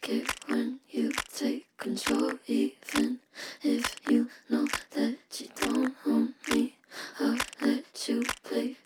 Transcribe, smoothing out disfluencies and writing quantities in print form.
like it when you take control, even if you know that you don't own me. I'll let you play